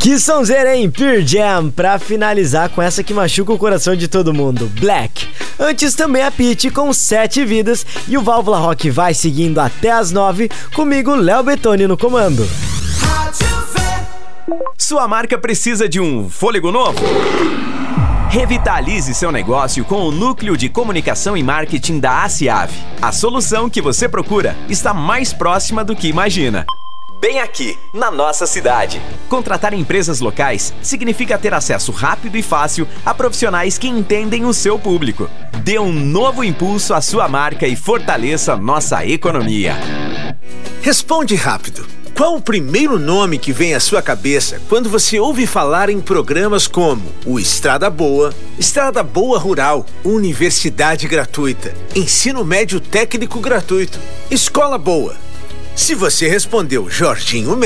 Que sonzeira, hein? Pearl Jam, pra finalizar com essa que machuca o coração de todo mundo, Black. Antes também a Pitty com 7 vidas e o Válvula Rock vai seguindo até as 9, comigo, Léo Bettoni no comando. Sua marca precisa de um fôlego novo? Revitalize seu negócio com o Núcleo de Comunicação e Marketing da ACIAV. A solução que você procura está mais próxima do que imagina. Bem aqui, na nossa cidade. Contratar empresas locais significa ter acesso rápido e fácil a profissionais que entendem o seu público. Dê um novo impulso à sua marca e fortaleça nossa economia. Responde rápido. Qual o primeiro nome que vem à sua cabeça quando você ouve falar em programas como o Estrada Boa Rural, Universidade Gratuita, Ensino Médio Técnico Gratuito, Escola Boa? Se você respondeu Jorginho